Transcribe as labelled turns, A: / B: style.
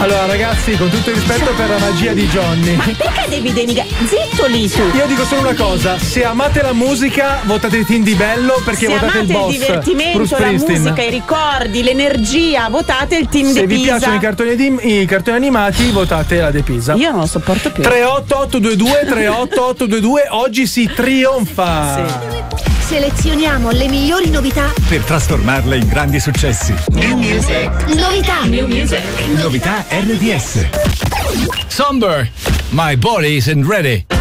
A: Allora ragazzi, con tutto il rispetto per la magia di Johnny,
B: Ma perché devi denigare? Zitto lì tu.
A: io dico solo una cosa: se amate la musica, votate il team di Bello, perché
B: Se
A: votate
B: amate
A: il boss
B: il divertimento,
A: Bruce
B: la
A: Springsteen.
B: musica, i ricordi, l'energia, votate il team
A: Se
B: De
A: vi
B: Pisa.
A: piacciono i cartoni animati, votate la De Pisa.
B: Io non lo sopporto più.
A: 38822 38822, oggi si trionfa.
C: Selezioniamo le migliori novità
D: per trasformarle in grandi successi.
C: New Music. Novità. New Music.
D: Novità RDS.
E: Somber, my body isn't ready.